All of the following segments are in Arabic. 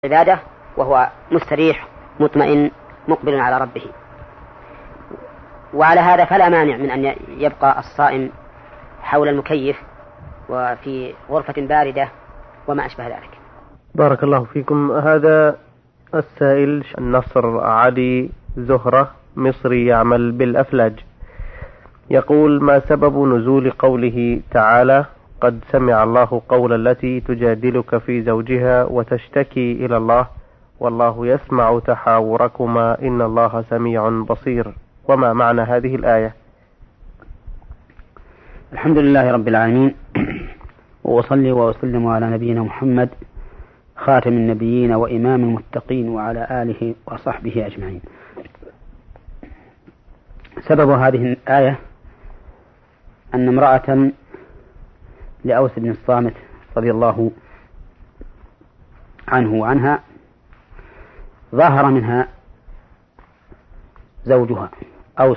عبادة وهو مستريح مطمئن مقبل على ربه. وعلى هذا فلا مانع من أن يبقى الصائم حول المكيف وفي غرفة باردة وما أشبه ذلك. بارك الله فيكم. هذا السائل النصر علي زهرة مصري يعمل بالأفلاج، يقول: ما سبب نزول قوله تعالى: قد سمع الله قول التي تجادلك في زوجها وتشتكي إلى الله والله يسمع تحاوركما إن الله سميع بصير؟ وما معنى هذه الآية؟ الحمد لله رب العالمين، وأصلي وأسلم على نبينا محمد خاتم النبيين وإمام المتقين وعلى آله وصحبه أجمعين. سبب هذه الآية أن امرأة لأوس بن الصامت رضي الله عنه وعنها ظاهر منها زوجها أوس،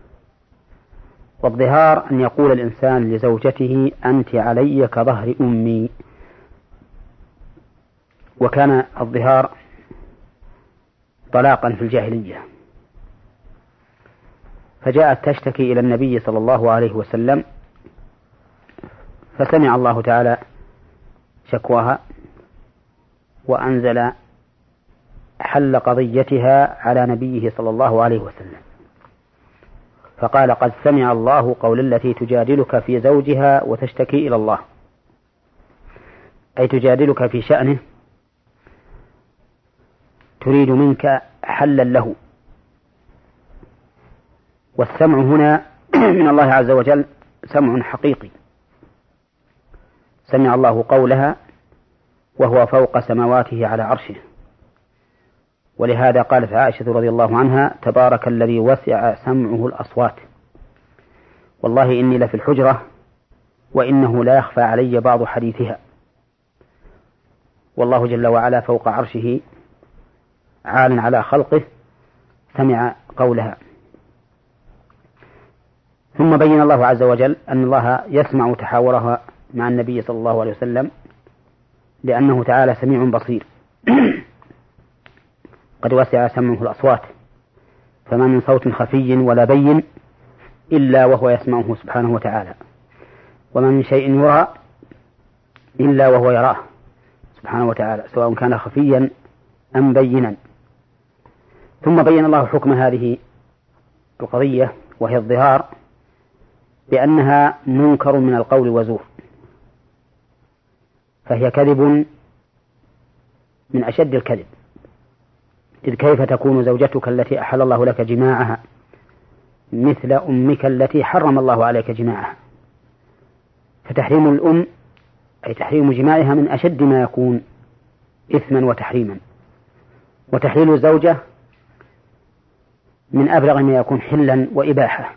والظهار أن يقول الإنسان لزوجته: أنت علي كظهر أمي. وكان الظهار طلاقا في الجاهلية، فجاءت تشتكي إلى النبي صلى الله عليه وسلم، فسمع الله تعالى شكواها وأنزل حل قضيتها على نبيه صلى الله عليه وسلم، فقال: قد سمع الله قول التي تجادلك في زوجها وتشتكي إلى الله، أي تجادلك في شأنه، تريد منك حلا له. والسمع هنا من الله عز وجل سمع حقيقي، سمع الله قولها وهو فوق سماواته على عرشه. ولهذا قالت عائشة رضي الله عنها: تبارك الذي وسع سمعه الأصوات، والله إني لفي الحجرة وإنه لا يخفى علي بعض حديثها. والله جل وعلا فوق عرشه عال على خلقه، سمع قولها. ثم بين الله عز وجل أن الله يسمع تحاورها مع النبي صلى الله عليه وسلم، لأنه تعالى سميع بصير قد وسع سمعه الأصوات، فما من صوت خفي ولا بين إلا وهو يسمعه سبحانه وتعالى، وما من شيء يرى إلا وهو يراه سبحانه وتعالى، سواء كان خفيا أم بينا. ثم بين الله حكم هذه القضية وهي الظهار بأنها منكر من القول وزور، فهي كذب من أشد الكذب. إذ كيف تكون زوجتك التي أحل الله لك جماعها مثل أمك التي حرم الله عليك جماعها؟ فتحريم الأم أي تحريم جماعها من أشد ما يكون إثما وتحريما، وتحليل الزوجة من أبلغ ما يكون حلا وإباحة.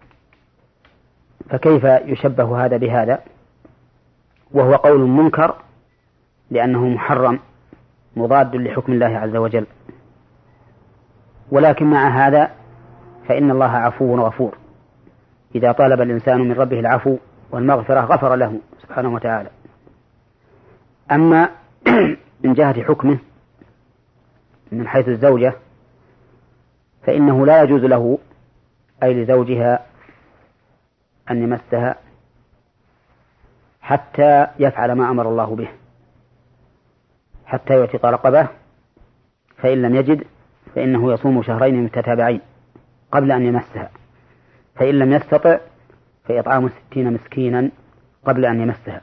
فكيف يشبه هذا بهذا وهو قول منكر لأنه محرم مضاد لحكم الله عز وجل؟ ولكن مع هذا فإن الله عفو غفور، إذا طالب الإنسان من ربه العفو والمغفرة غفر له سبحانه وتعالى. أما من جهة حكمه من حيث الزوجة فإنه لا يجوز له أي لزوجها أن يمسها حتى يفعل ما أمر الله به، حتى يعتق رقبة، فإن لم يجد فإنه يصوم شهرين متتابعين قبل أن يمسها، فإن لم يستطع فإطعام 60 مسكينا قبل أن يمسها.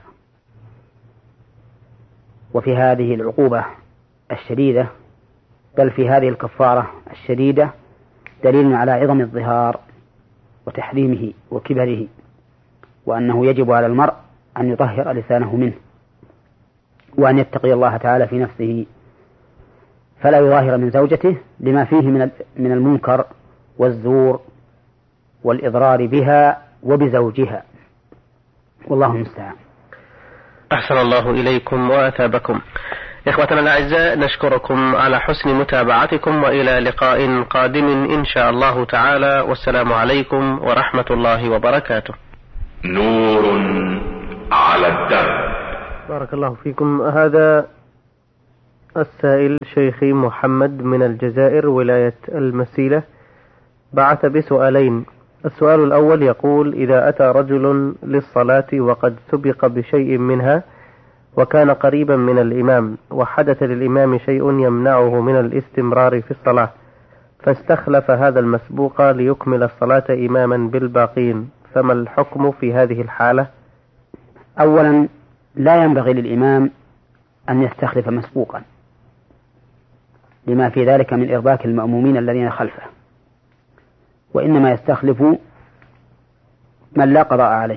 وفي هذه العقوبة الشديدة، بل في هذه الكفارة الشديدة، دليل على عظم الظهار وتحريمه وكبره، وأنه يجب على المرء أن يطهر لسانه منه، وأن يتقي الله تعالى في نفسه، فلا يظاهر من زوجته لما فيه من المنكر والزور والإضرار بها وبزوجها، والله المستعان. أحسن الله إليكم وأثابكم. إخوتنا الأعزاء، نشكركم على حسن متابعتكم، وإلى لقاء قادم إن شاء الله تعالى، والسلام عليكم ورحمة الله وبركاته. نور على الدرب. بارك الله فيكم. هذا السائل شيخي محمد من الجزائر ولاية المسيلة بعث بسؤالين. السؤال الأول يقول: إذا أتى رجل للصلاة وقد سبق بشيء منها وكان قريبا من الإمام، وحدث للإمام شيء يمنعه من الاستمرار في الصلاة، فاستخلف هذا المسبوق ليكمل الصلاة إماما بالباقين، فما الحكم في هذه الحالة؟ أولا، لا ينبغي للإمام أن يستخلف مسبوقا لما في ذلك من إرباك المأمومين الذين خلفه، وإنما يستخلف من لا قضاء عليه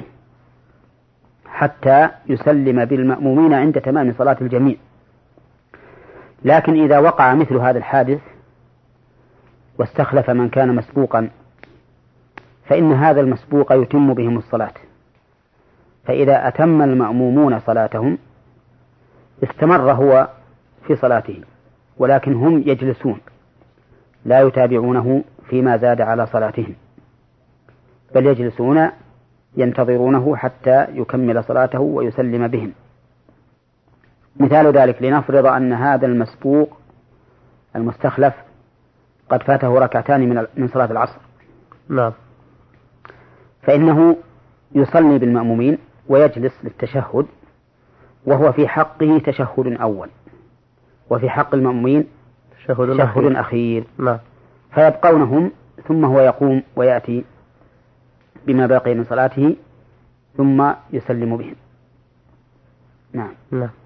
حتى يسلم بالمأمومين عند تمام صلاة الجميع. لكن إذا وقع مثل هذا الحادث واستخلف من كان مسبوقا فإن هذا المسبوق يتم بهم الصلاة، فإذا أتم المأمومون صلاتهم استمر هو في صلاته، ولكن هم يجلسون لا يتابعونه فيما زاد على صلاتهم، بل يجلسون ينتظرونه حتى يكمل صلاته ويسلم بهم. مثال ذلك: لنفرض أن هذا المسبوق المستخلف قد فاته ركعتان من صلاة العصر، نعم، فإنه يصلي بالمأمومين ويجلس للتشهد، وهو في حقه تشهد أول، وفي حق المأمومين تشهد أخير. نعم. فيبقونهم، ثم هو يقوم ويأتي بما بقي من صلاته ثم يسلم بهم. نعم.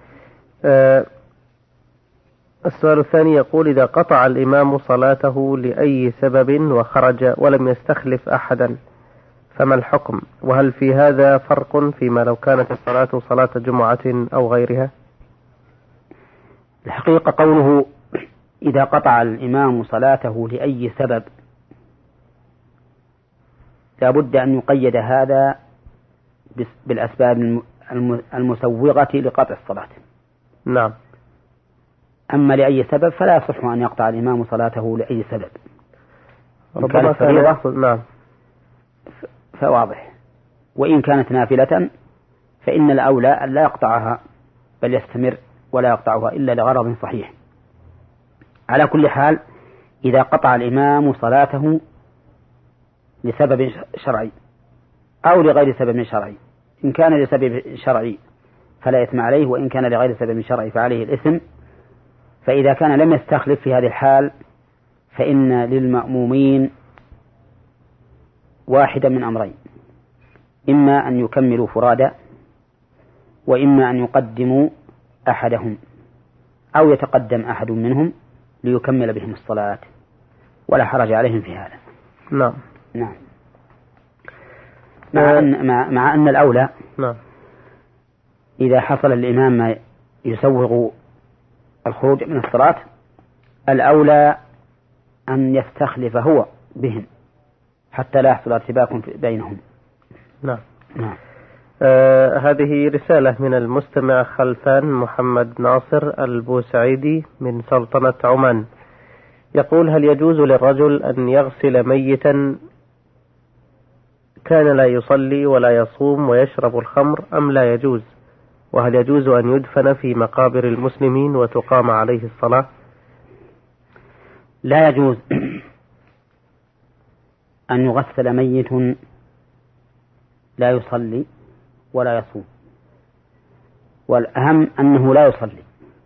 السؤال الثاني يقول: إذا قطع الإمام صلاته لأي سبب وخرج ولم يستخلف أحدا فما الحكم؟ وهل في هذا فرق فيما لو كانت الصلاة صلاة جمعة أو غيرها؟ الحقيقة قوله إذا قطع الإمام صلاته لأي سبب لا بد أن يقيد هذا بالأسباب المسوغة لقطع الصلاة. نعم. أما لأي سبب فلا يصح أن يقطع الإمام صلاته لأي سبب. إن كانت فريضة نعم فواضح، وإن كانت نافلة فإن الأولى أن لا يقطعها بل يستمر ولا يقطعها إلا لغرض صحيح. على كل حال، إذا قطع الإمام صلاته لسبب شرعي أو لغير سبب شرعي، إن كان لسبب شرعي فلا إثم عليه، وإن كان لغير سبب شرعي فعليه الإثم. فإذا كان لم يستخلف في هذه الحال فإن للمأمومين واحدا من أمرين: إما أن يكملوا فرادا، وإما أن يقدموا أحدهم أو يتقدم أحد منهم ليكمل بهم الصلاة، ولا حرج عليهم في هذا. نعم. نعم. مع أن الأولى نعم إذا حصل الإمام ما يسوغ الخروج من الصلاة، الأولى أن يستخلف هو بهم حتى لا يحصل ارتباك بينهم. نعم. نعم. هذه رسالة من المستمع خلفان محمد ناصر البوسعيدي من سلطنة عمان، يقول: هل يجوز للرجل أن يغسل ميتا كان لا يصلي ولا يصوم ويشرب الخمر أم لا يجوز؟ وهل يجوز أن يدفن في مقابر المسلمين وتقام عليه الصلاة؟ لا يجوز أن يغسل ميت لا يصلي ولا يصوم، والأهم أنه لا يصلي.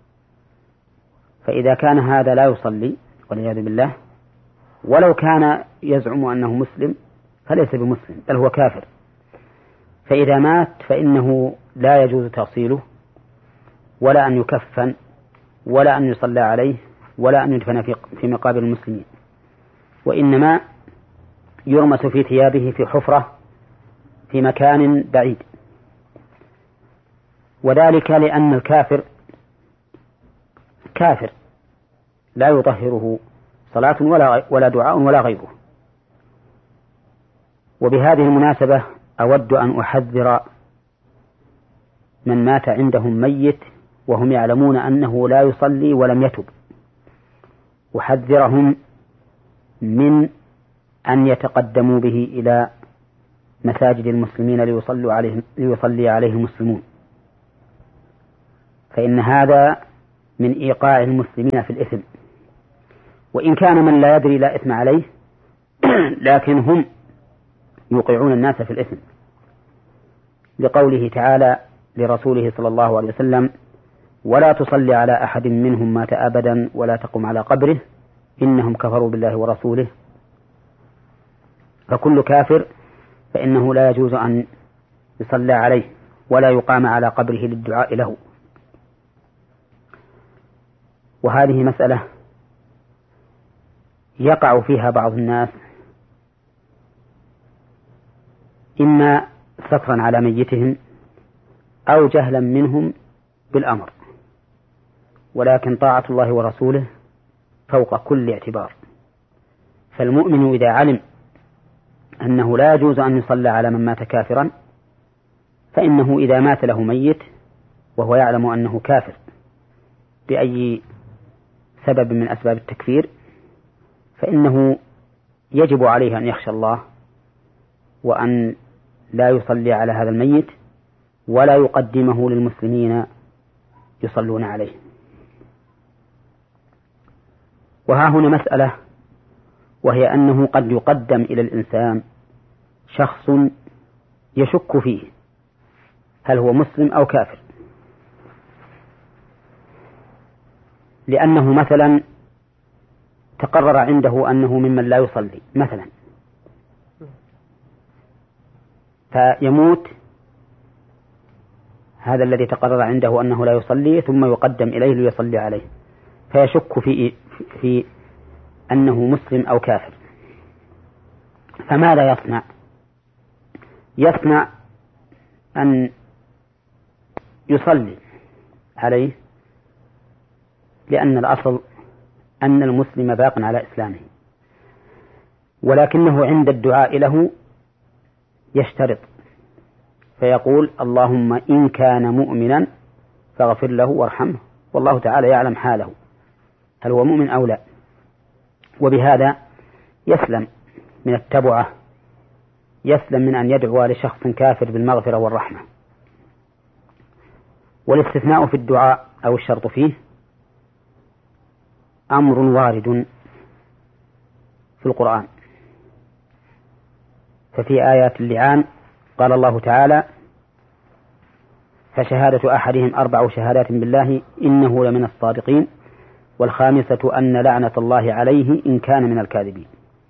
فإذا كان هذا لا يصلي والعياذ بالله، ولو كان يزعم أنه مسلم فليس بمسلم بل هو كافر، فإذا مات فإنه لا يجوز تغسيله ولا أن يكفن ولا أن يصلى عليه ولا أن يدفن في مقابر المسلمين، وإنما يرمس في ثيابه في حفرة في مكان بعيد، وذلك لأن الكافر كافر لا يطهره صلاة ولا دعاء ولا غيره. وبهذه المناسبة أود أن أحذر من مات عندهم ميت وهم يعلمون أنه لا يصلي ولم يتب، أحذرهم من أن يتقدموا به إلى مساجد المسلمين ليصلي عليه المسلمون، فإن هذا من إيقاع المسلمين في الإثم، وإن كان من لا يدري لا إثم عليه لكن هم يوقعون الناس في الإثم، لقوله تعالى لرسوله صلى الله عليه وسلم: ولا تصلي على أحد منهم مات أبدا ولا تقم على قبره إنهم كفروا بالله ورسوله. فكل كافر فإنه لا يجوز أن يصلى عليه ولا يقام على قبره للدعاء له. وهذه مسألة يقع فيها بعض الناس إما سترا على ميتهم أو جهلا منهم بالأمر، ولكن طاعة الله ورسوله فوق كل اعتبار. فالمؤمن إذا علم أنه لا يجوز أن يصلى على من مات كافرا، فإنه إذا مات له ميت وهو يعلم أنه كافر بأي سبب من أسباب التكفير، فإنه يجب عليه أن يخشى الله وأن لا يصلي على هذا الميت ولا يقدمه للمسلمين يصلون عليه. وها هنا مسألة، وهي أنه قد يقدم إلى الإنسان شخص يشك فيه هل هو مسلم أو كافر، لأنه مثلا تقرر عنده أنه ممن لا يصلي مثلا، فيموت هذا الذي تقرر عنده أنه لا يصلي ثم يقدم إليه ليصلي عليه، فيشك في أنه مسلم أو كافر. فماذا يصنع؟ يصنع أن يصلي عليه، لأن الأصل أن المسلم باق على إسلامه، ولكنه عند الدعاء له يشترط فيقول: اللهم إن كان مؤمنا فاغفر له وارحمه، والله تعالى يعلم حاله هل هو مؤمن أو لا. وبهذا يسلم من التبعة، يسلم من أن يدعو لشخص كافر بالمغفرة والرحمة. والاستثناء في الدعاء أو الشرط فيه أمر وارد في القرآن، ففي آيات اللعان قال الله تعالى: فشهادة أحدهم 4 شهادات بالله إنه لمن الصادقين، والخامسة أن لعنة الله عليه إن كان من الكاذبين.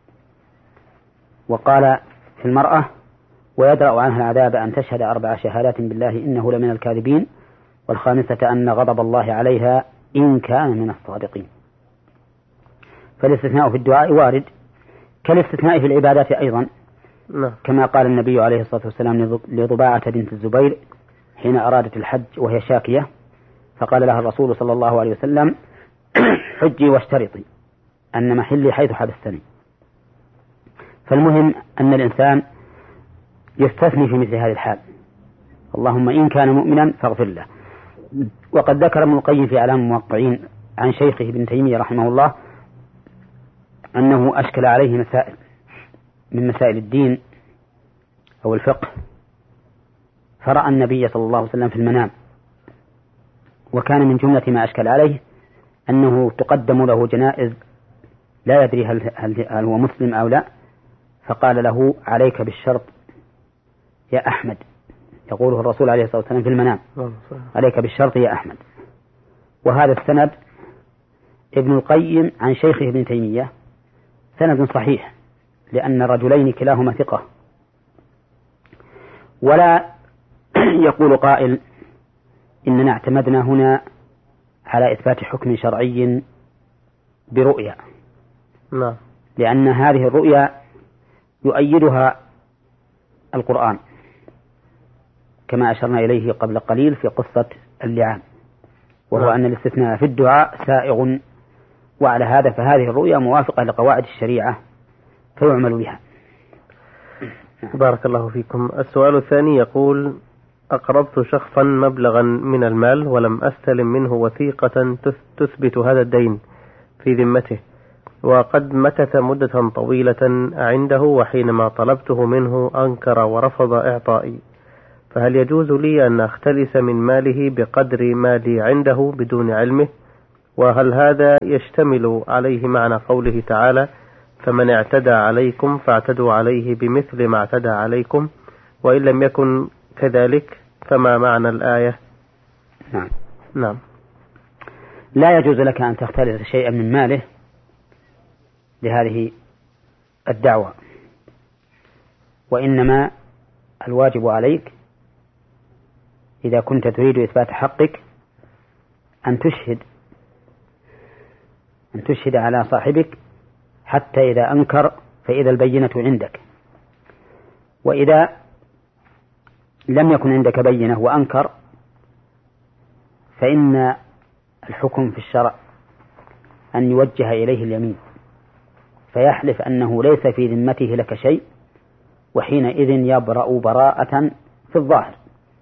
وقال في المرأة: ويدرأ عنها العذاب أن تشهد 4 شهادات بالله إنه لمن الكاذبين، والخامسة أن غضب الله عليها إن كان من الصادقين. فالاستثناء في الدعاء وارد، كالاستثناء في العبادات أيضا، كما قال النبي عليه الصلاة والسلام لضباعة بنت الزبير حين أرادت الحج وهي شاكية، فقال لها الرسول صلى الله عليه وسلم: حجي واشترطي أن محلي حيث حبستني. فالمهم أن الإنسان يستثني في مثل هذه الحال: اللهم إن كان مؤمنا فاغفر له. وقد ذكر ابن القيم في إعلام الموقعين عن شيخه ابن تيمية رحمه الله أنه أشكل عليه مسائل من مسائل الدين أو الفقه، فرأى النبي صلى الله عليه وسلم في المنام، وكان من جملة ما أشكل عليه أنه تقدم له جنائز لا يدري هل هو مسلم أو لا، فقال له: عليك بالشرط يا أحمد، يقوله الرسول عليه الصلاة والسلام في المنام: عليك بالشرط يا أحمد. وهذا السند ابن القيم عن شيخه ابن تيمية سند صحيح، لأن رجلين كلاهما ثقة. ولا يقول قائل إننا اعتمدنا هنا على إثبات حكم شرعي برؤيا، لأن هذه الرؤيا يؤيدها القرآن كما أشرنا إليه قبل قليل في قصة اللعان، وهو أن الاستثناء في الدعاء سائغ، وعلى هذا فهذه الرؤيا موافقة لقواعد الشريعة فيعمل بها. بارك الله فيكم. السؤال الثاني يقول: أقرضت شخصا مبلغا من المال ولم أستلم منه وثيقة تثبت هذا الدين في ذمته، وقد مكث مدة طويلة عنده، وحينما طلبته منه أنكر ورفض إعطائي، فهل يجوز لي أن أختلس من ماله بقدر ما لي عنده بدون علمه، وهل هذا يشتمل عليه معنى قوله تعالى فمن اعتدى عليكم فاعتدوا عليه بمثل ما اعتدى عليكم، وإن لم يكن كذلك فما معنى الآية؟ نعم. لا يجوز لك أن تختلس شيئا من ماله لهذه الدعوة، وإنما الواجب عليك إذا كنت تريد إثبات حقك أن تشهد على صاحبك حتى إذا أنكر فإذا البينة عندك. وإذا لم يكن عندك بينة وأنكر فإن الحكم في الشرع أن يوجه إليه اليمين فيحلف أنه ليس في ذمته لك شيء، وحينئذ يبرأ براءة في الظاهر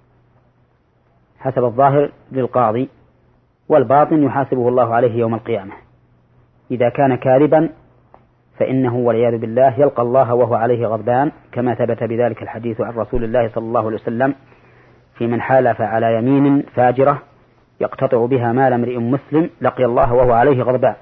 حسب الظاهر للقاضي، والباطن يحاسبه الله عليه يوم القيامة. إذا كان كاذبا فإنه والعياذ بالله يلقى الله وهو عليه غضبان، كما ثبت بذلك الحديث عن رسول الله صلى الله عليه وسلم في من حالف على يمين فاجرة يقتطع بها مال امرئ مسلم لقي الله وهو عليه غضبان،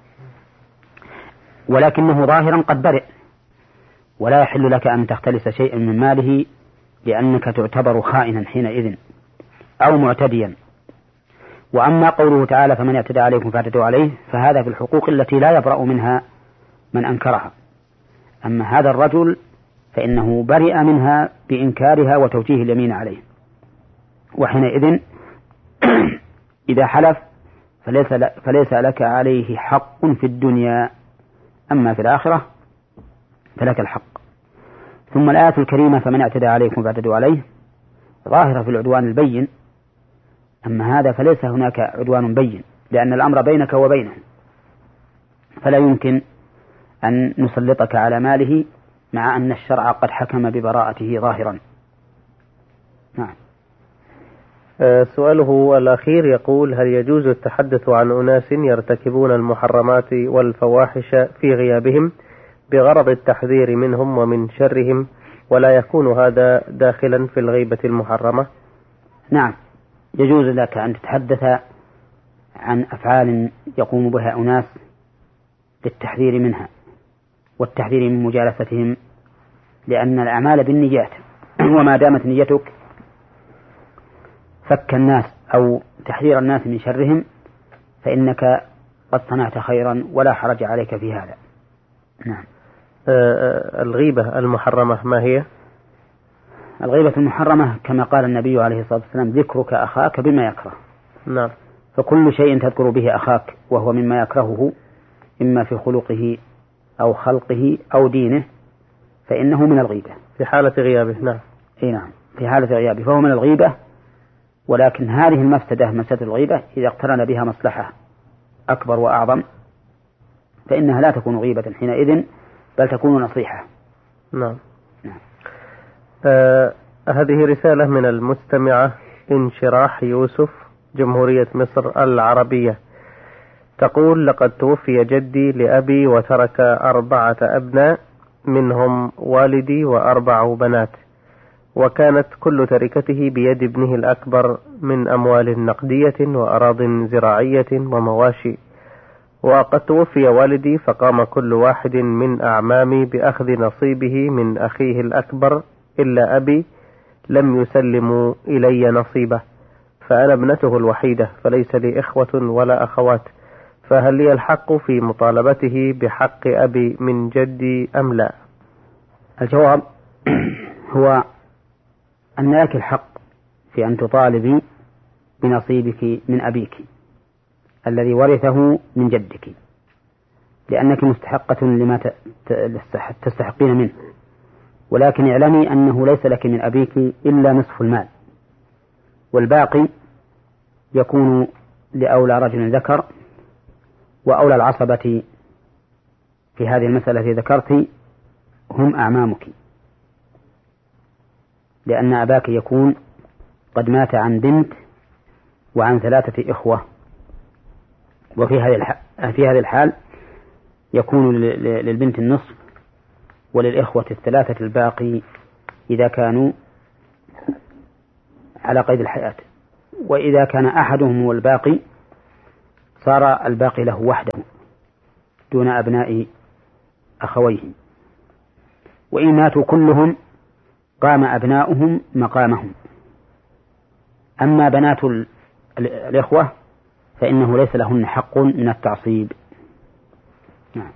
ولكنه ظاهرا قد برئ، ولا يحل لك أن تختلس شيئا من ماله لأنك تعتبر خائنا حينئذ أو معتديا. وأما قوله تعالى فمن اعتدى عليكم فاعتدوا عليه فهذا في الحقوق التي لا يبرأ منها من أنكرها. أما هذا الرجل فإنه برئ منها بإنكارها وتوجيه اليمين عليه، وحينئذ إذا حلف فليس لك عليه حق في الدنيا، أما في الآخرة فلك الحق. ثم الآية الكريمة فمن اعتدى عليكم فاعتدوا عليه ظاهرة في العدوان البين، أما هذا فليس هناك عدوان بين لأن الأمر بينك وبينه، فلا يمكن أن نسلطك على ماله مع أن الشرع قد حكم ببراءته ظاهرا. نعم. سؤاله الأخير يقول هل يجوز التحدث عن أناس يرتكبون المحرمات والفواحش في غيابهم بغرض التحذير منهم ومن شرهم، ولا يكون هذا داخلا في الغيبة المحرمة؟ نعم، يجوز لك أن تتحدث عن أفعال يقوم بها أناس للتحذير منها والتحذير من مجالستهم، لأن الأعمال بالنيات، وما دامت نيتك فك الناس أو تحذير الناس من شرهم فإنك قد صنعت خيرا ولا حرج عليك في هذا. نعم. الغيبة المحرمة ما هي؟ الغيبة المحرمة كما قال النبي عليه الصلاة والسلام ذكرك أخاك بما يكره. نعم. فكل شيء تذكر به أخاك وهو مما يكرهه إما في خلقه أو خلقه أو دينه فإنه من الغيبة في حالة غيابه. نعم. أي نعم، في حالة غيابه فهو من الغيبة، ولكن هذه المفسدة مفسدة الغيبة إذا اقترن بها مصلحة أكبر وأعظم فإنها لا تكون غيبة حينئذ بل تكون نصيحة. نعم. هذه رسالة من المستمعة انشراح يوسف، جمهورية مصر العربية، تقول لقد توفي جدي لأبي وترك 4 أبناء منهم والدي و4 بنات، وكانت كل تركته بيد ابنه الأكبر من أموال نقدية وأراض زراعية ومواشي، وقد توفي والدي فقام كل واحد من أعمامي بأخذ نصيبه من أخيه الأكبر إلا أبي لم يسلموا إلي نصيبه، فأنا ابنته الوحيدة فليس لي إخوة ولا أخوات، فهل لي الحق في مطالبته بحق أبي من جدي أم لا؟ الجواب هو أن لك الحق في أن تطالبي بنصيبك من أبيك الذي ورثه من جدك، لأنك مستحقة لما تستحقين منه، ولكن اعلمي أنه ليس لك من أبيك إلا نصف المال، والباقي يكون لأولى رجل ذكر، وأولى العصبة في هذه المسألة التي ذكرت هم أعمامك، لأن أباك يكون قد مات عن بنت وعن 3 إخوة، وفي هذه الحال يكون للبنت النصف وللإخوة 3 الباقي إذا كانوا على قيد الحياة، وإذا كان أحدهم هو الباقي صار الباقي له وحده دون أبناء أخويه، وإن ماتوا كلهم قام أبناؤهم مقامهم. أما بنات الإخوة فإنه ليس لهن حق من التعصيب. نعم.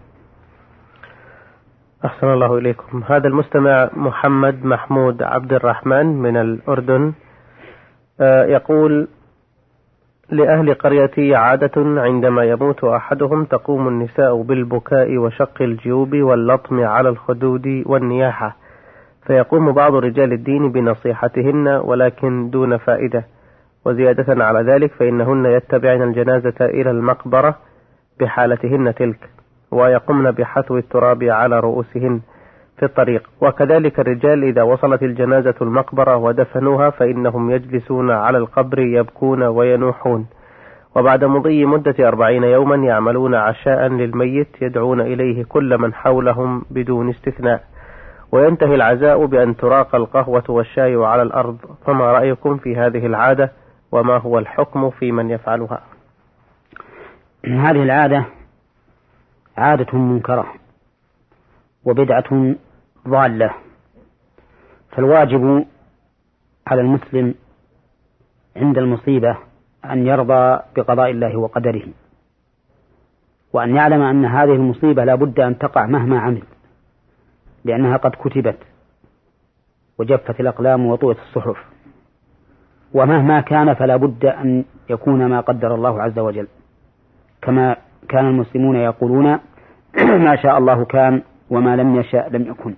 أحسن الله إليكم. هذا المستمع محمد محمود عبد الرحمن من الأردن يقول: لأهل قريتي عادة عندما يموت أحدهم تقوم النساء بالبكاء وشق الجيوب واللطم على الخدود والنياحة، فيقوم بعض رجال الدين بنصيحتهن ولكن دون فائدة، وزيادة على ذلك فإنهن يتبعن الجنازة إلى المقبرة بحالتهن تلك، ويقمن بحثو التراب على رؤوسهن في الطريق، وكذلك الرجال إذا وصلت الجنازة المقبرة ودفنوها فإنهم يجلسون على القبر يبكون وينوحون، وبعد مضي مدة 40 يوما يعملون عشاء للميت يدعون إليه كل من حولهم بدون استثناء، وينتهي العزاء بأن تراق القهوة والشاي على الأرض. فما رأيكم في هذه العادة، وما هو الحكم في من يفعلها؟ هذه العادة عادة منكرة وبدعة ضالة، فالواجب على المسلم عند المصيبة أن يرضى بقضاء الله وقدره، وأن يعلم أن هذه المصيبة لا بد أن تقع مهما عمل، لأنها قد كتبت وجفت الأقلام وطوت الصحف، ومهما كان فلا بد أن يكون ما قدر الله عز وجل، كما كان المسلمون يقولون: ما شاء الله كان وما لم يشاء لم يكن.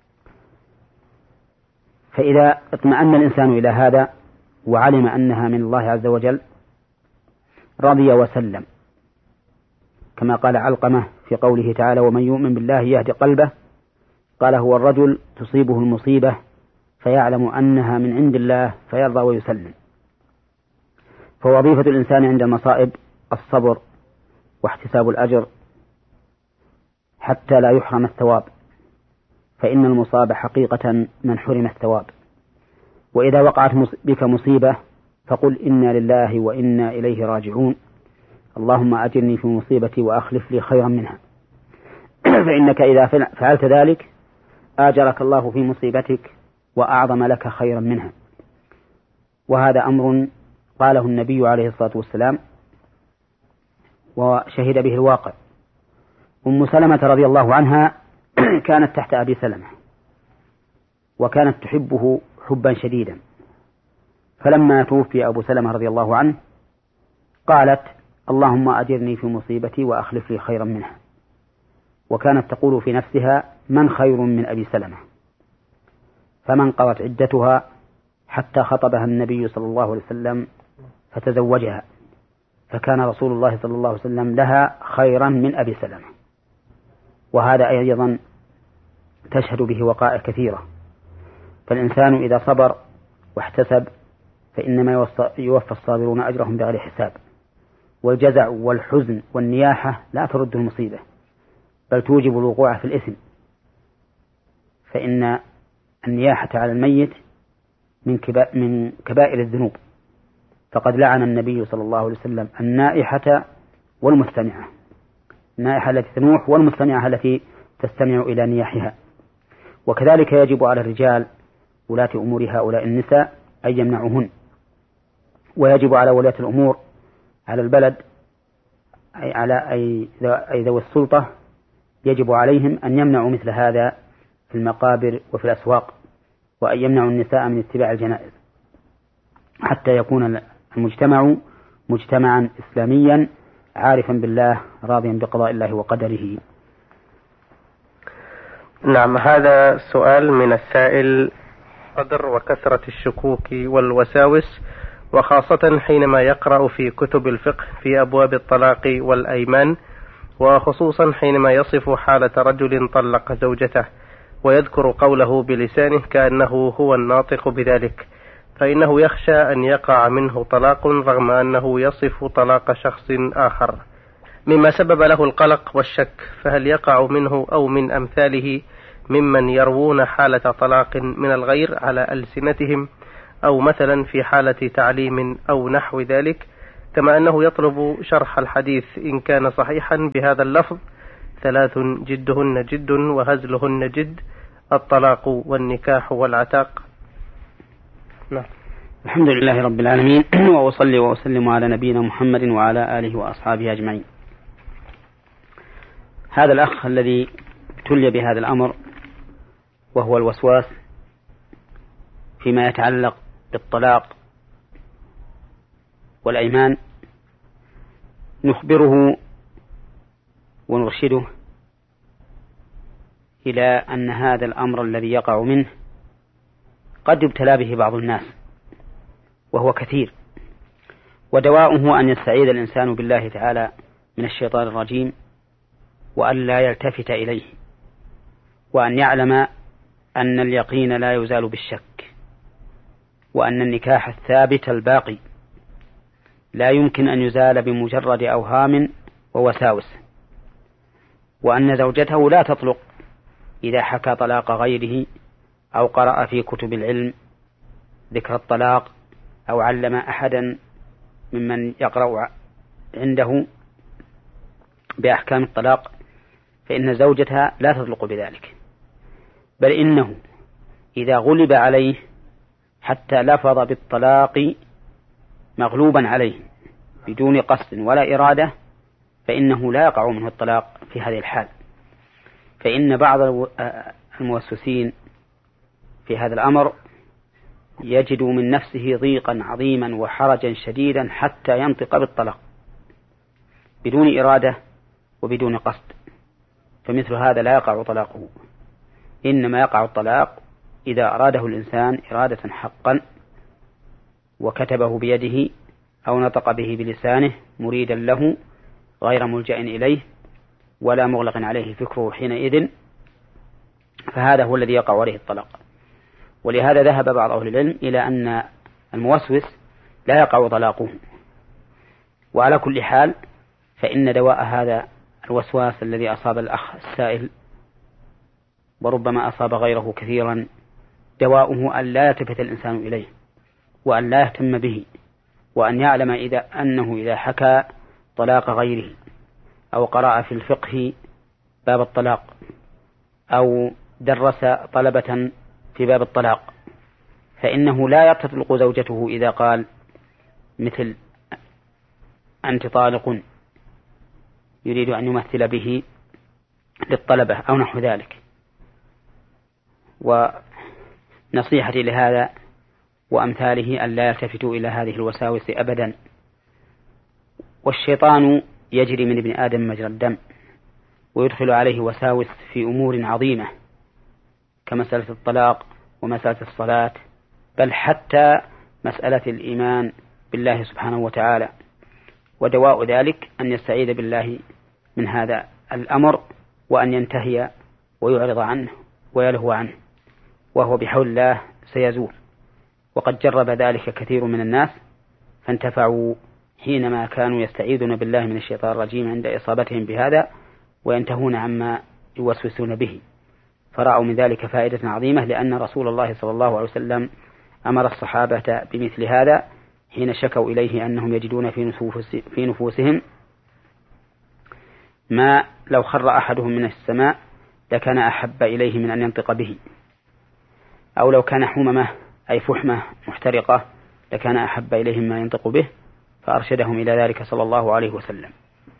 فإذا اطمأن الإنسان إلى هذا وعلم أنها من الله عز وجل رضي وسلم، كما قال علقمة في قوله تعالى: ومن يؤمن بالله يهدي قلبه. قال: هو الرجل تصيبه المصيبة فيعلم أنها من عند الله فيرضى ويسلم. فوظيفة الإنسان عند المصائب الصبر واحتساب الأجر حتى لا يحرم الثواب، فإن المصاب حقيقة من حرم الثواب. وإذا وقعت بك مصيبة فقل: إنا لله وإنا إليه راجعون، اللهم أجرني في مصيبتي وأخلف لي خيرا منها. فإنك إذا فعلت ذلك آجرك الله في مصيبتك وأعظم لك خيرا منها. وهذا أمر قاله النبي عليه الصلاة والسلام وشهد به الواقع. أم سلمة رضي الله عنها كانت تحت أبي سلمة، وكانت تحبه حبا شديدا، فلما توفي أبو سلمة رضي الله عنه قالت: اللهم أجرني في مصيبتي وأخلف لي خيرا منها. وكانت تقول في نفسها: من خير من أبي سلمة؟ فمن قضت عدتها حتى خطبها النبي صلى الله عليه وسلم فتزوجها، فكان رسول الله صلى الله عليه وسلم لها خيرا من أبي سلمة. وهذا أيضا تشهد به وقائع كثيرة. فالإنسان إذا صبر واحتسب فإنما يوفى الصابرون أجرهم بغير حساب. والجزع والحزن والنياحة لا ترد المصيبة، بل توجب الوقوع في الإثم، فإن النياحة على الميت من كبائر الذنوب، فقد لعن النبي صلى الله عليه وسلم النائحة والمستمعة، النائحة التي تنوح والمستمعة التي تستمع إلى نياحها. وكذلك يجب على الرجال ولاة أمور هؤلاء النساء أن يمنعوهن، ويجب على ولاة الأمور على البلد أي ذوي السلطة يجب عليهم أن يمنعوا مثل هذا في المقابر وفي الأسواق، وأن يمنعوا النساء من اتباع الجنائز، حتى يكون المجتمع مجتمعا إسلاميا عارفا بالله راضيا بقضاء الله وقدره. نعم. هذا سؤال من السائل: قدر وكثرة الشكوك والوساوس، وخاصة حينما يقرأ في كتب الفقه في أبواب الطلاق والأيمان، وخصوصا حينما يصف حالة رجل طلق زوجته ويذكر قوله بلسانه كأنه هو الناطق بذلك، فإنه يخشى أن يقع منه طلاق رغم أنه يصف طلاق شخص آخر، مما سبب له القلق والشك. فهل يقع منه أو من أمثاله ممن يروون حالة طلاق من الغير على ألسنتهم، أو مثلا في حالة تعليم أو نحو ذلك، كما أنه يطلب شرح الحديث إن كان صحيحا بهذا اللفظ: 3 جدهن جد وهزلهن جد، الطلاق والنكاح والعتاق. نعم. الحمد لله رب العالمين، وأصلي وأسلم على نبينا محمد وعلى آله وأصحابه أجمعين. هذا الأخ الذي ابتلي بهذا الأمر وهو الوسواس فيما يتعلق بالطلاق والأيمان، نخبره ونرشده إلى أن هذا الأمر الذي يقع منه قد يبتلى به بعض الناس وهو كثير، ودواؤه أن يستعيذ الإنسان بالله تعالى من الشيطان الرجيم، وأن لا يلتفت إليه، وأن يعلم أن اليقين لا يزال بالشك، وأن النكاح الثابت الباقي لا يمكن أن يزال بمجرد أوهام ووساوس، وأن زوجته لا تطلق إذا حكى طلاق غيره أو قرأ في كتب العلم ذكر الطلاق أو علم أحدا ممن يقرأ عنده بأحكام الطلاق، فإن زوجتها لا تطلق بذلك، بل إنه إذا غلب عليه حتى لفظ بالطلاق مغلوبا عليه بدون قصد ولا إرادة، فإنه لا يقع منه الطلاق في هذه الحال. فإن بعض الموسوسين في هذا الأمر يجد من نفسه ضيقا عظيما وحرجا شديدا حتى ينطق بالطلاق بدون إرادة وبدون قصد، فمثل هذا لا يقع طلاقه، إنما يقع الطلاق إذا أراده الإنسان إرادة حقا وكتبه بيده أو نطق به بلسانه مريدا له غير ملجأ إليه ولا مغلق عليه فكره حينئذ، فهذا هو الذي يقع عليه الطلاق. ولهذا ذهب بعض أهل العلم إلى أن الموسوس لا يقع طلاقه. وعلى كل حال فإن دواء هذا الوسواس الذي أصاب الأخ السائل وربما أصاب غيره كثيرا، دواؤه أن لا يلتفت الإنسان إليه وأن لا يهتم به، وأن يعلم أنه إذا حكى طلاق غيره أو قرأ في الفقه باب الطلاق أو درس طلبة في باب الطلاق فإنه لا تطلق زوجته إذا قال مثل أنت طالق يريد أن يمثل به للطلبة أو نحو ذلك. ونصيحتي لهذا وأمثاله أن لا يلتفتوا إلى هذه الوساوس أبدا. والشيطان يجري من ابن آدم مجرى الدم ويدخل عليه وساوس في أمور عظيمة كمسألة الطلاق ومسألة الصلاة، بل حتى مسألة الإيمان بالله سبحانه وتعالى. ودواء ذلك أن يستعيذ بالله من هذا الأمر وأن ينتهي ويعرض عنه ويلهو عنه، وهو بحول الله سيزول. وقد جرب ذلك كثير من الناس فانتفعوا حينما كانوا يستعيذون بالله من الشيطان الرجيم عند إصابتهم بهذا وينتهون عما يوسوسون به، فرأوا من ذلك فائدة عظيمة، لأن رسول الله صلى الله عليه وسلم أمر الصحابة بمثل هذا حين شكوا إليه أنهم يجدون في نفوسهم ما لو خر أحدهم من السماء لكان أحب إليه من أن ينطق به، أو لو كان حممة أي فحمة محترقة لكان أحب إليهم ما ينطق به، فأرشدهم إلى ذلك صلى الله عليه وسلم.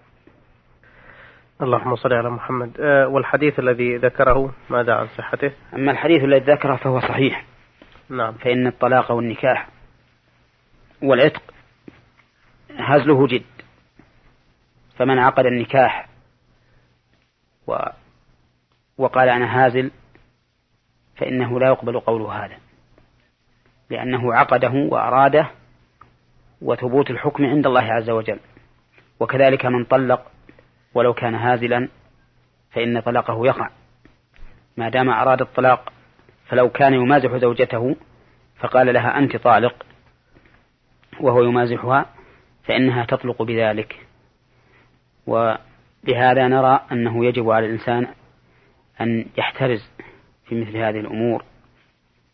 اللهم صل على محمد. والحديث الذي ذكره ماذا عن صحته؟ أما الحديث الذي ذكره فهو صحيح. نعم. فإن الطلاق والنكاح والعتق هزله جد، فمن عقد النكاح وقال أنا هازل فإنه لا يقبل قوله هذا، لأنه عقده وأراده وثبوت الحكم عند الله عز وجل. وكذلك من طلق ولو كان هازلا فإن طلاقه يقع ما دام أراد الطلاق. فلو كان يمازح زوجته فقال لها أنت طالق وهو يمازحها فإنها تطلق بذلك. وبهذا نرى أنه يجب على الإنسان أن يحترز في مثل هذه الأمور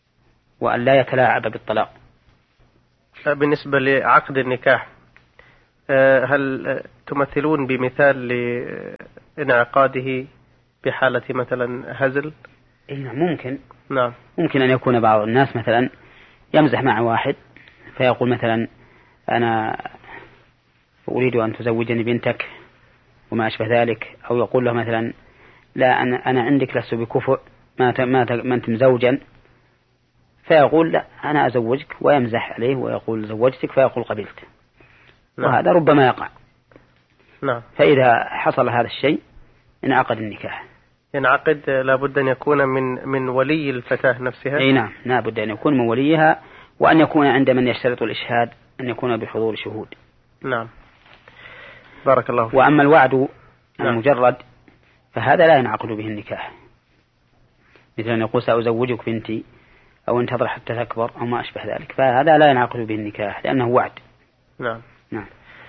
وأن لا يتلاعب بالطلاق. بالنسبة لعقد النكاح هل تمثلون بمثال لانعقاده بحالة مثلا هزل؟ ممكن. نعم. ممكن أن يكون بعض الناس مثلا يمزح مع واحد فيقول مثلا أنا أريد أن تزوجني بنتك وما أشبه ذلك، أو يقول له مثلا لا أنا عندك لست بكفء ما أنت مزوجا، فيقول لا أنا أزوجك، ويمزح عليه ويقول زوجتك، فيقول قبلت. نعم. وهذا ربما يقع. نعم. فإذا حصل هذا الشيء انعقد النكاح. ينعقد لابد أن يكون من ولي الفتاة نفسها. أي نعم، لابد أن يكون من وليها، وأن يكون عند من يشترط الإشهاد أن يكون بحضور شهود. نعم. بارك الله فيك. وأما الوعد نعم. المجرد فهذا لا ينعقد به النكاح، مثل أن يقول سأزوجك بنتي أو انتظر حتى تكبر أو ما أشبه ذلك، فهذا لا ينعقد به النكاح لأنه وعد. نعم. نعم.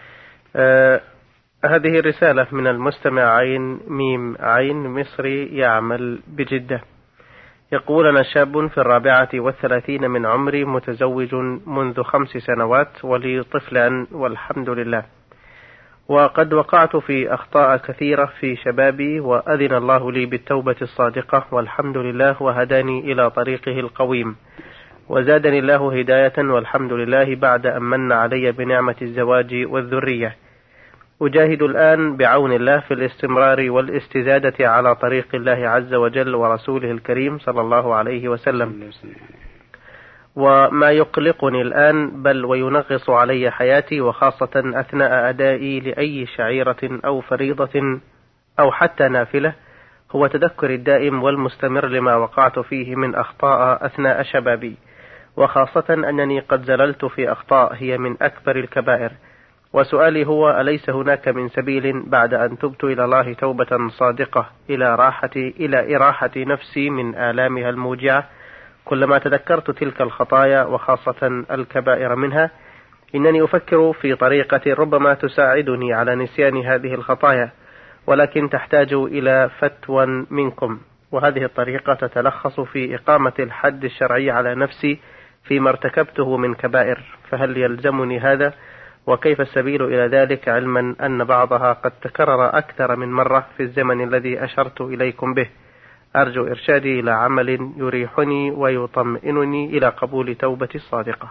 هذه رسالة من المستمع عين ميم عين مصري يعمل بجدة، يقول: أنا شاب في 34 من عمري، متزوج منذ 5 سنوات، ولي طفلان والحمد لله، وقد وقعت في أخطاء كثيرة في شبابي، وأذن الله لي بالتوبة الصادقة والحمد لله، وهداني إلى طريقه القويم، وزادني الله هداية والحمد لله بعد أن من علي بنعمة الزواج والذرية. أجاهد الآن بعون الله في الاستمرار والاستزادة على طريق الله عز وجل ورسوله الكريم صلى الله عليه وسلم، وما يقلقني الآن بل وينغص علي حياتي، وخاصة أثناء أدائي لأي شعيرة أو فريضة أو حتى نافلة، هو تذكر الدائم والمستمر لما وقعت فيه من أخطاء أثناء شبابي، وخاصة أنني قد زللت في أخطاء هي من أكبر الكبائر. وسؤالي هو: أليس هناك من سبيل بعد أن تبت إلى الله توبة صادقة إلى إراحة نفسي من آلامها الموجعة؟ كلما تذكرت تلك الخطايا وخاصة الكبائر منها، إنني أفكر في طريقة ربما تساعدني على نسيان هذه الخطايا، ولكن تحتاج إلى فتوى منكم. وهذه الطريقة تتلخص في إقامة الحد الشرعي على نفسي فيما ارتكبته من كبائر، فهل يلزمني هذا؟ وكيف السبيل إلى ذلك، علما أن بعضها قد تكرر أكثر من مرة في الزمن الذي أشرت إليكم به؟ أرجو إرشادي إلى عمل يريحني ويطمئنني إلى قبول توبتي الصادقة.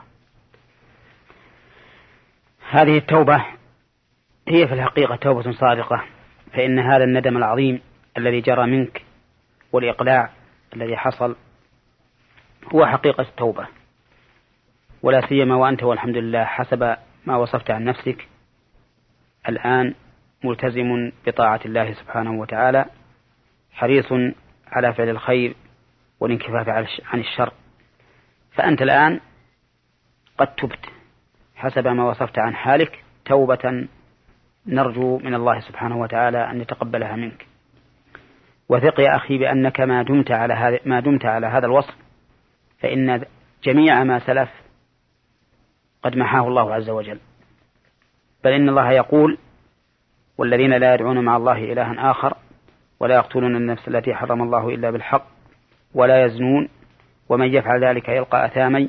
هذه التوبة هي في الحقيقة توبة صادقة، فإن هذا الندم العظيم الذي جرى منك والإقلاع الذي حصل هو حقيقة التوبة، ولا سيما وأنت والحمد لله حسب ما وصفت عن نفسك الآن ملتزم بطاعة الله سبحانه وتعالى، حريص على فعل الخير والانكفاف عن الشر، فأنت الآن قد تبت حسب ما وصفت عن حالك توبة نرجو من الله سبحانه وتعالى أن يتقبلها منك. وثق يا أخي بأنك ما دمت على هذا الوصف، فإن جميع ما سلف قد محاه الله عز وجل، بل إن الله يقول: والذين لا يدعون مع الله إلها آخر ولا يقتلون النفس التي حرم الله إلا بالحق ولا يزنون ومن يفعل ذلك يلقى أثاما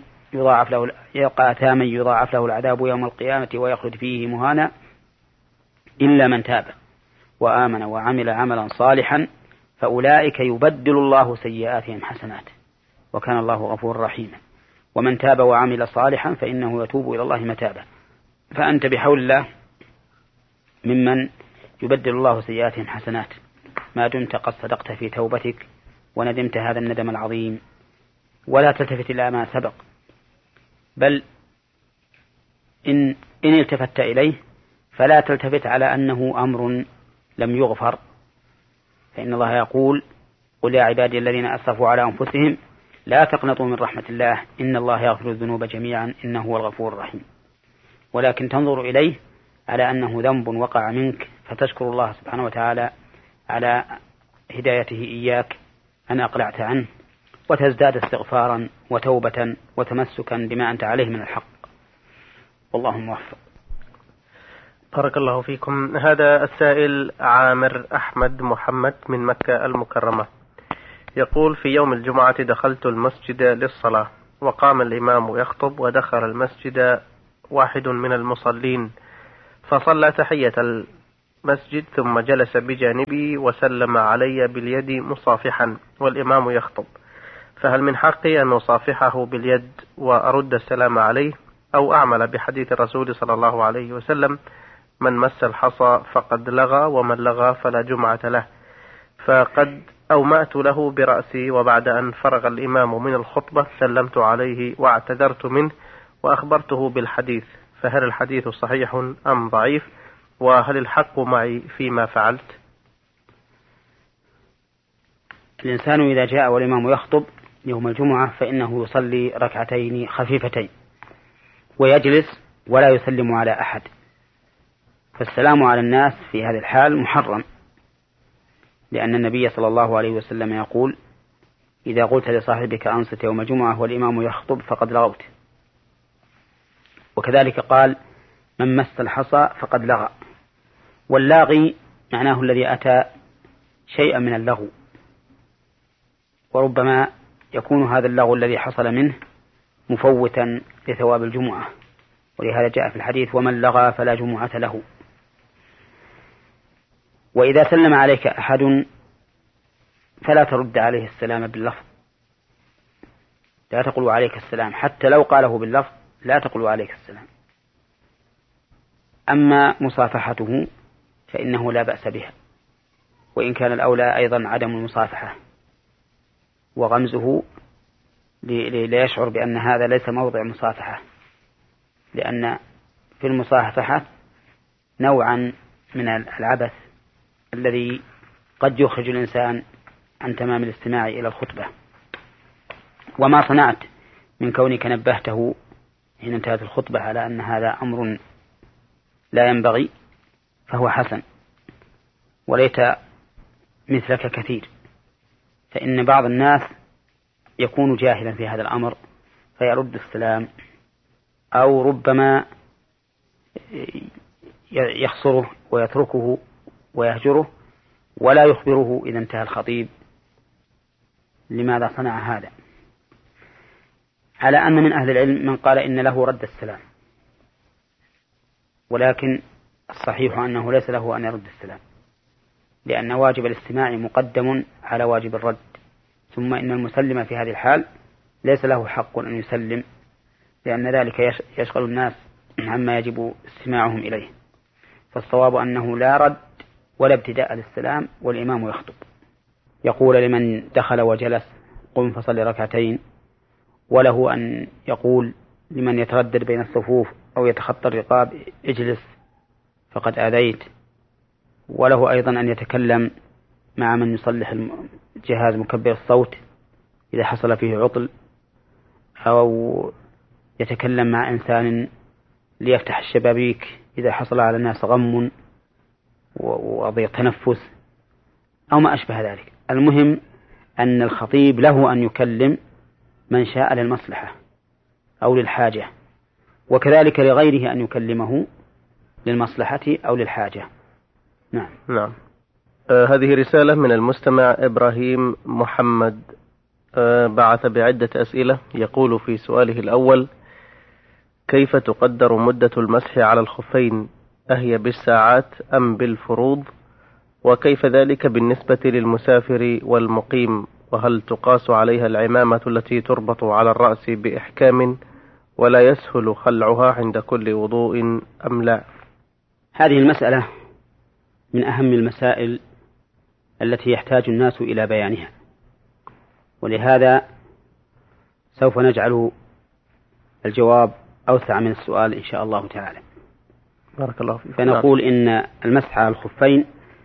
يضاعف له العذاب يوم القيامة ويخلد فيه مهانا إلا من تاب وآمن وعمل عملا صالحا فأولئك يبدل الله سيئاتهم حسنات وكان الله غفورا رحيما. ومن تاب وعمل صالحا فإنه يتوب إلى الله متابا. فأنت بحول الله ممن يبدل الله سيئاتهم حسنات ما دمت قد صدقت في توبتك وندمت هذا الندم العظيم، ولا تلتفت إلى ما سبق، بل إن التفت إليه فلا تلتفت على أنه أمر لم يغفر، فإن الله يقول: قل يا عبادي الذين أسرفوا على أنفسهم لا تقنطوا من رحمة الله إن الله يغفر الذنوب جميعا إنه هو الغفور الرحيم. ولكن تنظر إليه على أنه ذنب وقع منك فتشكر الله سبحانه وتعالى على هدايته إياك أن أقلعت عنه، وتزداد استغفارا وتوبة وتمسكا بما أنت عليه من الحق. والله موفق. بارك الله فيكم. هذا السائل عامر أحمد محمد من مكة المكرمة، يقول: في يوم الجمعة دخلت المسجد للصلاة وقام الإمام يخطب، ودخل المسجد واحد من المصلين فصلى تحية المسجد ثم جلس بجانبي وسلم علي باليد مصافحا والإمام يخطب، فهل من حقي أن أصافحه باليد وأرد السلام عليه، أو أعمل بحديث الرسول صلى الله عليه وسلم: من مس الحصى فقد لغى ومن لغى فلا جمعة له؟ فقد أومأت له برأسي، وبعد أن فرغ الإمام من الخطبة سلمت عليه واعتذرت منه وأخبرته بالحديث، فهل الحديث صحيح أم ضعيف؟ وهل الحق معي فيما فعلت؟ الإنسان إذا جاء والإمام يخطب يوم الجمعة فإنه يصلي ركعتين خفيفتين ويجلس ولا يسلم على أحد، فالسلام على الناس في هذه الحال محرم، لأن النبي صلى الله عليه وسلم يقول: إذا قلت لصاحبك أنصت يوم الجمعة والإمام يخطب فقد لغوت. وكذلك قال: من مس الحصى فقد لغى، واللاغي معناه الذي أتى شيئا من اللغو، وربما يكون هذا اللغو الذي حصل منه مفوتا لثواب الجمعة، ولهذا جاء في الحديث: ومن لغى فلا جمعة له. وإذا سلم عليك أحد فلا ترد عليه السلام باللفظ، لا تقول عليك السلام، حتى لو قاله باللفظ لا تقول عليك السلام. أما مصافحته فإنه لا بأس بها، وإن كان الأولى أيضا عدم المصافحة وغمزه ليشعر بأن هذا ليس موضع مصافحة، لأن في المصافحة نوعا من العبث الذي قد يخرج الإنسان عن تمام الاستماع إلى الخطبة. وما صنعت من كونك نبهته حين انتهت الخطبة على أن هذا أمر لا ينبغي فهو حسن، وليت مثلك كثير، فإن بعض الناس يكون جاهلا في هذا الأمر فيرد السلام، أو ربما يخسره ويتركه ويهجره ولا يخبره إذا انتهى الخطيب لماذا صنع هذا، على أن من أهل العلم من قال إن له رد السلام، ولكن الصحيح أنه ليس له أن يرد السلام، لأن واجب الاستماع مقدم على واجب الرد، ثم إن المسلم في هذه الحال ليس له حق أن يسلم، لأن ذلك يشغل الناس عما يجب استماعهم إليه. فالصواب أنه لا رد ولا ابتداء للسلام والإمام يخطب. يقول لمن دخل وجلس: قم فصل ركعتين، وله أن يقول لمن يتردد بين الصفوف أو يتخطى الرقاب: اجلس فقد آذيت، وله أيضا أن يتكلم مع من يصلح جهاز مكبر الصوت إذا حصل فيه عطل، أو يتكلم مع إنسان ليفتح الشبابيك إذا حصل على الناس غم وضيق تنفس أو ما أشبه ذلك. المهم أن الخطيب له أن يكلم من شاء للمصلحة أو للحاجة، وكذلك لغيره أن يكلمه للمصلحة أو للحاجة. نعم. هذه رسالة من المستمع إبراهيم محمد، بعث بعدة أسئلة. يقول في سؤاله الأول: كيف تقدر مدة المسح على الخفين؟ أهي بالساعات أم بالفروض؟ وكيف ذلك بالنسبة للمسافر والمقيم؟ وهل تقاس عليها العمامة التي تربط على الرأس بإحكام ولا يسهل خلعها عند كل وضوء أم لا؟ هذه المسألة من أهم المسائل التي يحتاج الناس إلى بيانها، ولهذا سوف نجعل الجواب أوسع من السؤال إن شاء الله تعالى. بارك الله فيك. فنقول إن المسح على الخفين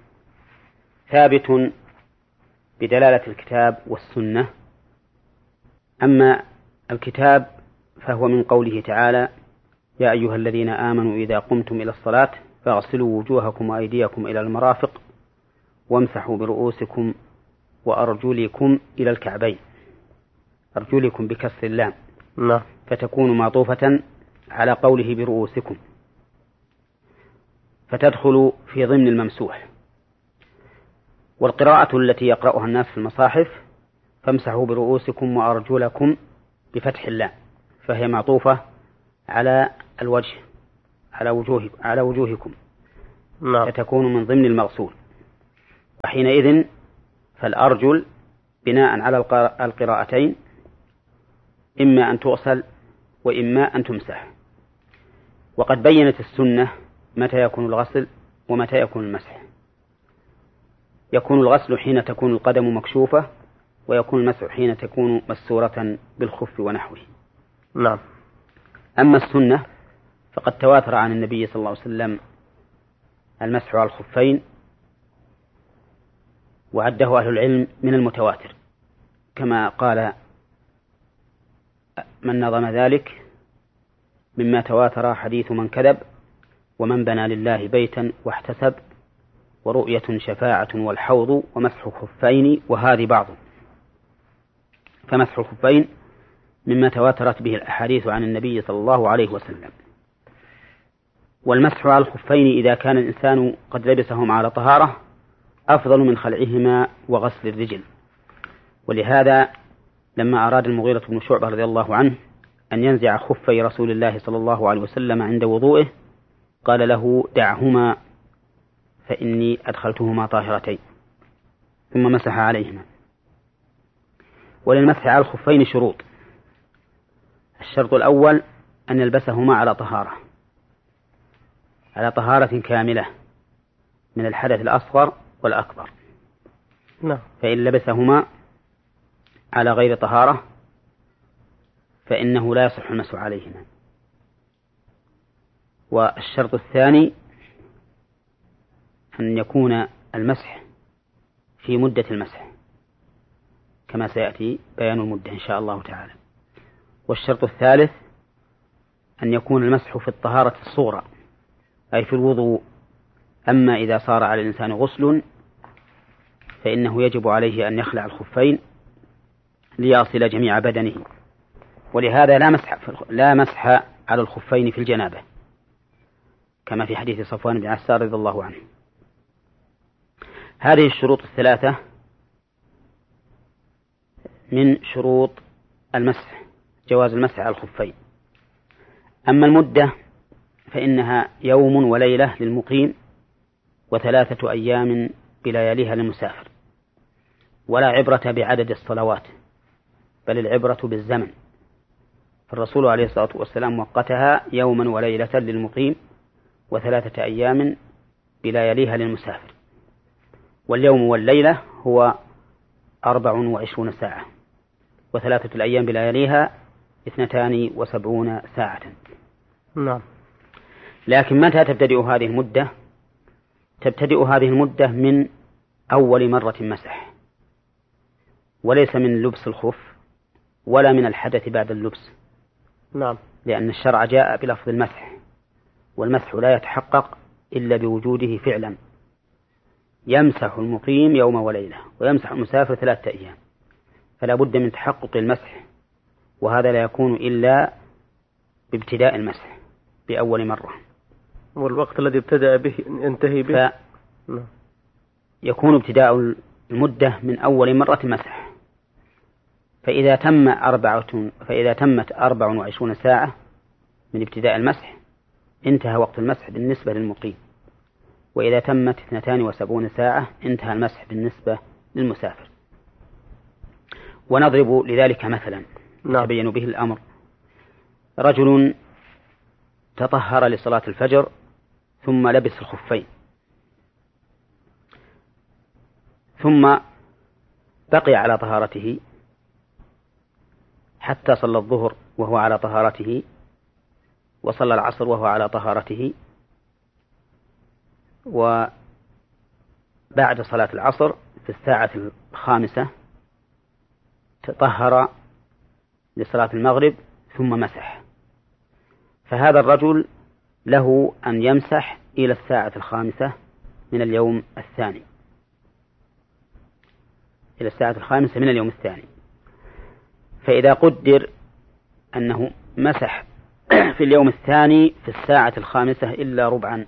ثابت بدلالة الكتاب والسنة. أما الكتاب فهو من قوله تعالى: يا أيها الذين آمنوا إذا قمتم إلى الصلاة فاغسلوا وجوهكم وأيديكم إلى المرافق وامسحوا برؤوسكم وأرجلكم إلى الكعبين. أرجلكم بكسر اللام، فتكون معطوفة على قوله برؤوسكم، فتدخل في ضمن الممسوح. والقراءة التي يقرأها الناس في المصاحف: فامسحوا برؤوسكم وأرجلكم بفتح اللام، فهي معطوفة على الوجه، على وجوهكم نعم. فتكون من ضمن المغسول. وحينئذ فالأرجل بناء على القراءتين إما أن تغسل وإما أن تمسح. وقد بينت السنة متى يكون الغسل ومتى يكون المسح. يكون الغسل حين تكون القدم مكشوفة، ويكون المسح حين تكون مسورة بالخف ونحوه. نعم. أما السنة فقد تواتر عن النبي صلى الله عليه وسلم المسح على الخفين، وعده أهل العلم من المتواتر، كما قال من نظم ذلك: مما تواتر حديث من كذب، ومن بنى لله بيتا واحتسب، ورؤية شفاعة والحوض، ومسح الخفين، وهذه بعض. فمسح الخفين مما تواترت به الأحاديث عن النبي صلى الله عليه وسلم. والمسح على الخفين إذا كان الإنسان قد لبسهما على طهارة أفضل من خلعهما وغسل الرجل. ولهذا لما أراد المغيرة بن شعبة رضي الله عنه أن ينزع خفي رسول الله صلى الله عليه وسلم عند وضوئه قال له: دعهما فإني أدخلتهما طاهرتين، ثم مسح عليهما. وللمسح على الخفين شروط. الشرط الأول أن يلبسهما على طهارة كاملة من الحدث الأصغر والأكبر. نعم. فإن لبسهما على غير طهارة فإنه لا يصح المسح عليهما. والشرط الثاني أن يكون المسح في مدة المسح، كما سيأتي بيان المدة إن شاء الله تعالى. والشرط الثالث أن يكون المسح في الطهارة الصغرى، أي في الوضوء. أما إذا صار على الإنسان غسل فإنه يجب عليه أن يخلع الخفين ليصل جميع بدنه. ولهذا لا مسح على الخفين في الجنابة، كما في حديث صفوان بن عسار رضي الله عنه. هذه الشروط الثلاثة من شروط المسح، جواز المسح على الخفين. أما المدة فإنها يوم وليلة للمقيم، و3 أيام بلياليها للمسافر. ولا عبرة بعدد الصلوات، بل العبرة بالزمن. فالرسول عليه الصلاة والسلام وقتها يوما وليلة للمقيم، و3 أيام بلياليها للمسافر. واليوم والليلة هو 24 ساعة، و3 الأيام بلياليها 72 ساعة. نعم. لكن متى تبتدئ هذه المدة؟ تبتدئ هذه المدة من أول مرة مسح، وليس من لبس الخف ولا من الحدث بعد اللبس. نعم. لأن الشرع جاء بلفظ المسح، والمسح لا يتحقق إلا بوجوده فعلا. يمسح المقيم يوم وليلة، ويمسح المسافر 3 أيام، فلا بد من تحقق المسح، وهذا لا يكون إلا بابتداء المسح بأول مرة. والوقت الذي ابتدأ به ينتهي به يكون ابتداء المدة من أول مرة مسح. فإذا تمت 24 ساعة من ابتداء المسح انتهى وقت المسح بالنسبة للمقيم، وإذا تمت 72 ساعة انتهى المسح بالنسبة للمسافر. ونضرب لذلك مثلا يبين به الأمر. رجل تطهر لصلاة الفجر ثم لبس الخفين، ثم بقي على طهارته حتى صلى الظهر وهو على طهارته، وصلى العصر وهو على طهارته، وبعد صلاة العصر في الساعة 5 تطهر لصلاة المغرب ثم مسح. فهذا الرجل له أن يمسح إلى الساعة 5 من اليوم الثاني، إلى الساعة 5 من اليوم الثاني. فإذا قدر أنه مسح في اليوم الثاني في الساعة 5 إلا ربعا،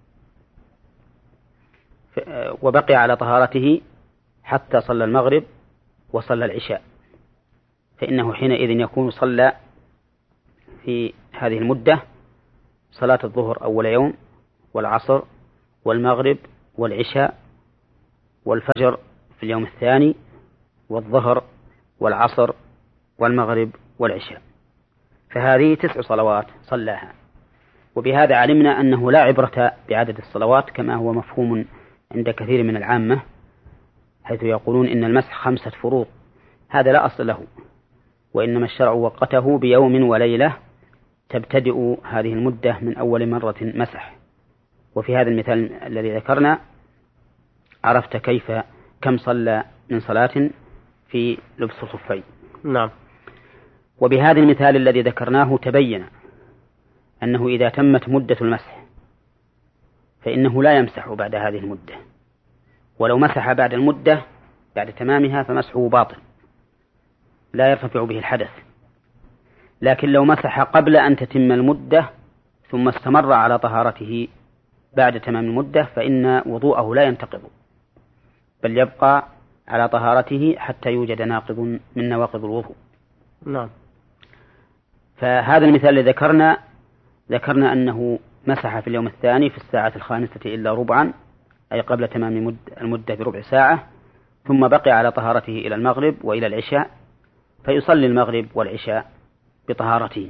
وبقي على طهارته حتى صلى المغرب وصلى العشاء، فإنه حينئذ يكون صلى في هذه المدة صلاة الظهر أول يوم، والعصر، والمغرب، والعشاء، والفجر في اليوم الثاني، والظهر، والعصر، والمغرب، والعشاء. فهذه 9 صلوات صلاها. وبهذا علمنا أنه لا عبرة بعدد الصلوات كما هو مفهوم عند كثير من العامة، حيث يقولون إن المسح 5 فروض. هذا لا أصل له، وإنما الشرع وقته بيوم وليلة تبتدئ هذه المدة من أول مرة مسح. وفي هذا المثال الذي ذكرنا عرفت كم صلى من صلاة في لبس الخفين. نعم. وبهذا المثال الذي ذكرناه تبين أنه إذا تمت مدة المسح فإنه لا يمسح بعد هذه المدة، ولو مسح بعد المدة بعد تمامها فمسحه باطل لا يرتفع به الحدث. لكن لو مسح قبل أن تتم المدة ثم استمر على طهارته بعد تمام المدة فإن وضوءه لا ينتقض، بل يبقى على طهارته حتى يوجد ناقض من نواقض الوضوء. نعم. فهذا المثال الذي ذكرنا أنه مسح في اليوم الثاني في الساعة 5 إلا ربعا، أي قبل تمام المدة بربع ساعة، ثم بقي على طهارته إلى المغرب وإلى العشاء، فيصلي المغرب والعشاء بطهارته.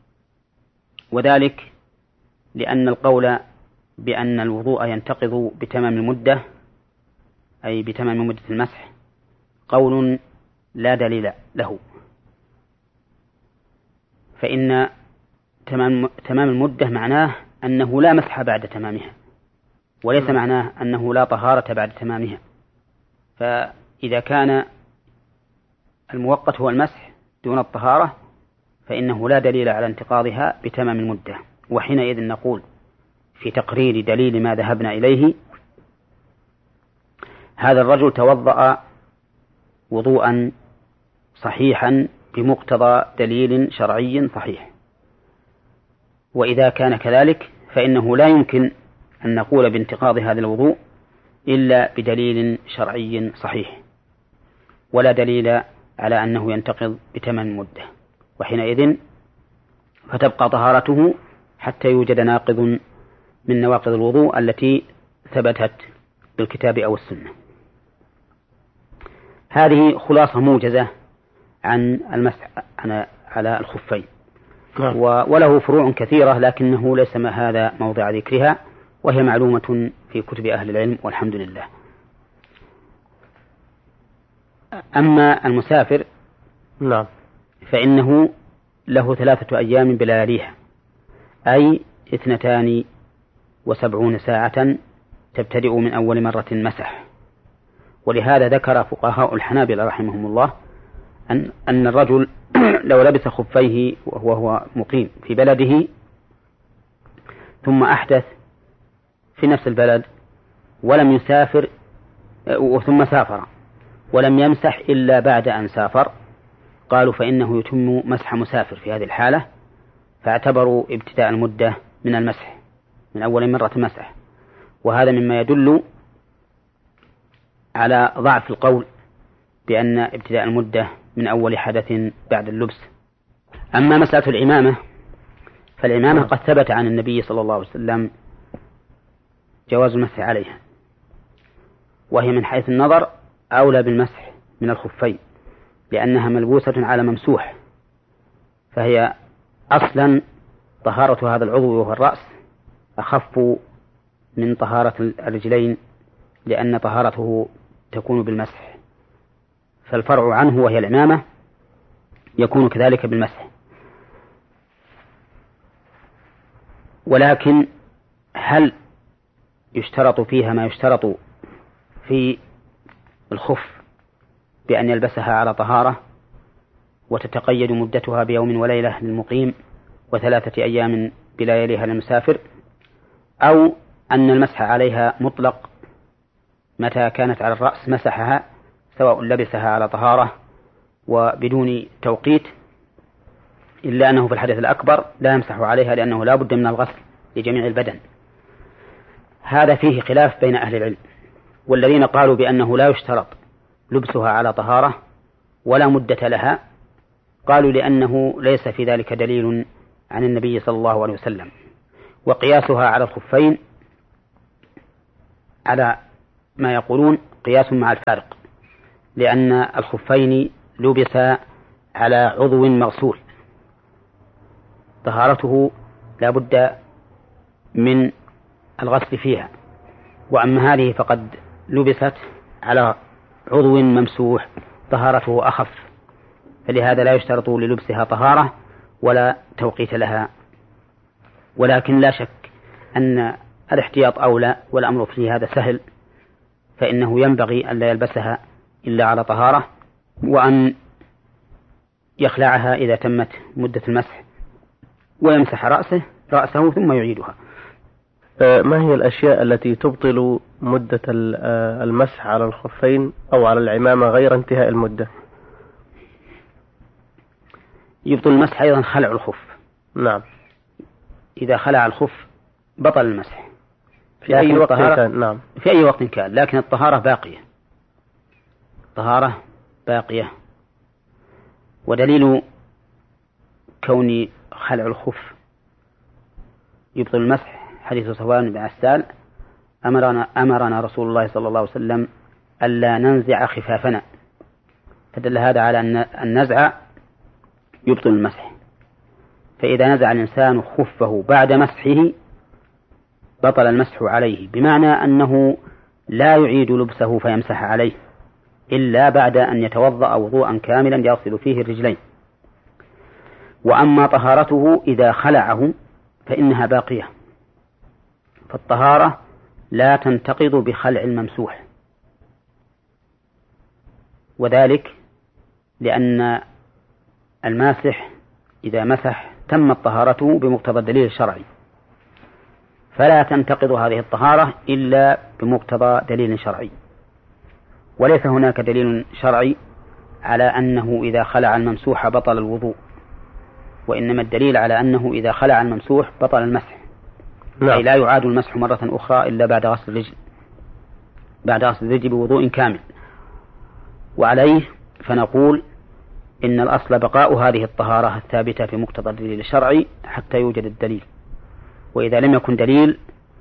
وذلك لأن القول بأن الوضوء ينتقض بتمام المدة أي بتمام مدة المسح قول لا دليل له، فإن تمام المدة معناه أنه لا مسح بعد تمامها، وليس معناه أنه لا طهارة بعد تمامها. فإذا كان المؤقت هو المسح دون الطهارة فإنه لا دليل على انتقاضها بتمام المدة. وحينئذ نقول في تقرير دليل ما ذهبنا إليه: هذا الرجل توضأ وضوءا صحيحا بمقتضى دليل شرعي صحيح. وإذا كان كذلك فإنه لا يمكن أن نقول بانتقاض هذا الوضوء إلا بدليل شرعي صحيح، ولا دليل على أنه ينتقض بتمام المدة، وحينئذ فتبقى طهارته حتى يوجد ناقض من نواقض الوضوء التي ثبتت بالكتاب أو السنة. هذه خلاصة موجزة عن المسح على الخفين، وله فروع كثيرة لكنه ليس هذا موضع ذكرها، وهي معلومة في كتب أهل العلم والحمد لله. أما المسافر نعم فإنه له 3 أيام بلياليها، أي 72 ساعة تبتدئ من أول مرة مسح. ولهذا ذكر فقهاء الحنابلة رحمهم الله أن الرجل لو لبس خفيه وهو مقيم في بلده ثم أحدث في نفس البلد ولم يسافر ثم سافر ولم يمسح إلا بعد أن سافر، قالوا فإنه يتم مسح مسافر في هذه الحالة، فاعتبروا ابتداء المدة من المسح من أول مرة مسح. وهذا مما يدل على ضعف القول بأن ابتداء المدة من أول حدث بعد اللبس. أما مسألة العمامة فالعمامة قد ثبت عن النبي صلى الله عليه وسلم جواز المسح عليها، وهي من حيث النظر أولى بالمسح من الخفين، لأنها ملبوسة على ممسوح، فهي أصلا طهارة هذا العضو وهو الرأس أخف من طهارة الرجلين، لأن طهارته تكون بالمسح، فالفرع عنه وهي العمامة يكون كذلك بالمسح. ولكن هل يشترط فيها ما يشترط في الخف بأن يلبسها على طهارة وتتقيد مدتها بيوم وليلة للمقيم و3 أيام بلياليها للمسافر، أو أن المسح عليها مطلق متى كانت على الرأس مسحها سواء لبسها على طهارة وبدون توقيت، إلا أنه في الحدث الأكبر لا يمسح عليها لأنه لا بد من الغسل لجميع البدن. هذا فيه خلاف بين أهل العلم، والذين قالوا بأنه لا يشترط لبسها على طهارة ولا مدة لها قالوا لأنه ليس في ذلك دليل عن النبي صلى الله عليه وسلم، وقياسها على الخفين على ما يقولون قياس مع الفارق، لأن الخفين لبس على عضو مغسول طهارته لا بد من الغسل فيها، وأما هذه فقد لبست على عضو ممسوح طهارته أخف، فلهذا لا يشترط للبسها طهارة ولا توقيت لها. ولكن لا شك أن الاحتياط أولى، والأمر في هذا سهل، فإنه ينبغي أن لا يلبسها إلا على طهارة، وأن يخلعها إذا تمت مدة المسح ويمسح رأسه ثم يعيدها. ما هي الأشياء التي تبطل مدة المسح على الخفين أو على العمامة غير انتهاء المدة؟ يبطل المسح أيضا خلع الخف. نعم. إذا خلع الخف بطل المسح في أي وقت كان. نعم. في أي وقت كان، لكن الطهارة باقية، الطهارة باقية. ودليل كون خلع الخف يبطل المسح حديث صفوان بن عسال: أمرنا رسول الله صلى الله عليه وسلم ألا ننزع خفافنا، فدل هذا على أن النزع يبطل المسح. فإذا نزع الإنسان خفه بعد مسحه بطل المسح عليه، بمعنى أنه لا يعيد لبسه فيمسح عليه إلا بعد أن يتوضأ وضوءا كاملا يغسل فيه الرجلين. وأما طهارته إذا خلعه فإنها باقية، فالطهارة لا تنتقض بخلع الممسوح، وذلك لأن الماسح إذا مسح تمت طهارته بمقتضى الدليل الشرعي، فلا تنتقض هذه الطهارة إلا بمقتضى دليل شرعي. وليس هناك دليل شرعي على أنه إذا خلع الممسوح بطل الوضوء، وإنما الدليل على أنه إذا خلع الممسوح بطل المسح. أي لا يعاد المسح مرة أخرى إلا بعد غسل الرجل بوضوء كامل. وعليه فنقول إن الأصل بقاء هذه الطهارة الثابتة في مقتضى الدليل الشرعي حتى يوجد الدليل، وإذا لم يكن دليل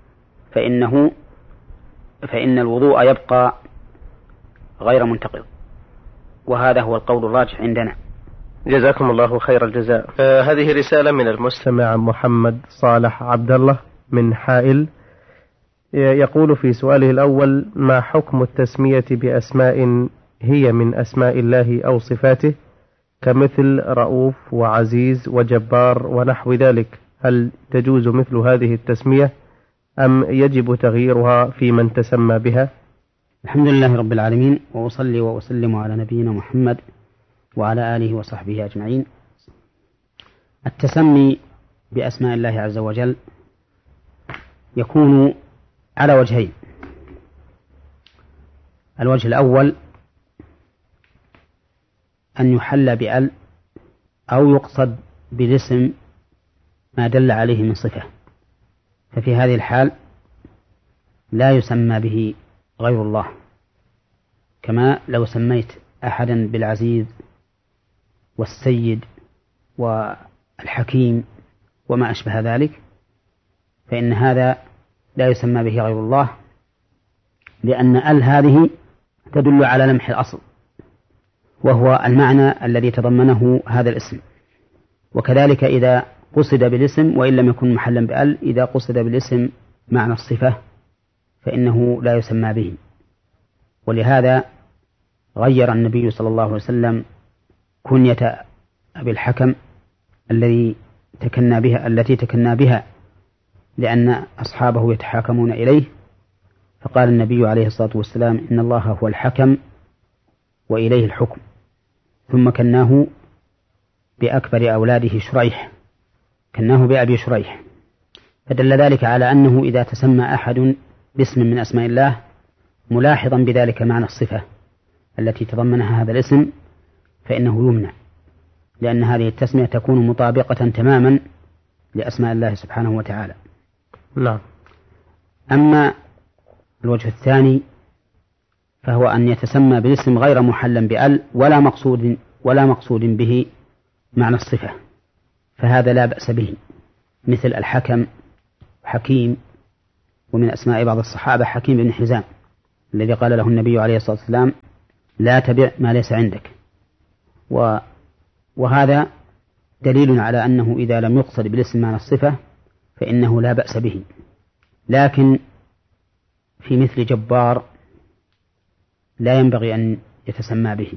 فإن الوضوء يبقى غير منتقض، وهذا هو القول الراجح عندنا. جزاكم الله خير الجزاء. هذه رسالة من المستمع محمد صالح عبد الله من حائل، يقول في سؤاله الأول: ما حكم التسمية بأسماء هي من أسماء الله أو صفاته كمثل رؤوف وعزيز وجبار ونحو ذلك؟ هل تجوز مثل هذه التسمية أم يجب تغييرها في من تسمى بها؟ الحمد لله رب العالمين، وأصلي وأسلم على نبينا محمد وعلى آله وصحبه أجمعين. التسمي بأسماء الله عز وجل يكون على وجهين: الوجه الأول أن يحل بأل أو يقصد بالاسم ما دل عليه من صفة، ففي هذه الحال لا يسمى به غير الله، كما لو سميت أحدا بالعزيز والسيد والحكيم وما أشبه ذلك، فإن هذا لا يسمى به غير الله، لأن ال هذه تدل على لمح الأصل، وهو المعنى الذي تضمنه هذا الاسم. وكذلك إذا قصد بالاسم وإن لم يكن محلا بأل، إذا قصد بالاسم معنى الصفة فإنه لا يسمى به. ولهذا غير النبي صلى الله عليه وسلم كنية أبي الحكم التي تكنى بها لأن أصحابه يتحاكمون إليه، فقال النبي عليه الصلاة والسلام: إن الله هو الحكم وإليه الحكم، ثم كناه بأكبر أولاده شريح، كناه بأبي شريح، فدل ذلك على أنه إذا تسمى أحد باسم من أسماء الله ملاحظا بذلك معنى الصفة التي تضمنها هذا الاسم فإنه يمنع، لأن هذه التسمية تكون مطابقة تماما لأسماء الله سبحانه وتعالى. نعم. أما الوجه الثاني فهو أن يتسمى بالاسم غير محلا بأل ولا مقصود به معنى الصفة، فهذا لا بأس به، مثل الحكم حكيم، ومن أسماء بعض الصحابة حكيم بن حزام الذي قال له النبي عليه الصلاة والسلام لا تبع ما ليس عندك. وهذا دليل على أنه إذا لم يقصد بالاسم معنى الصفة فإنه لا بأس به. لكن في مثل جبار لا ينبغي أن يتسمى به،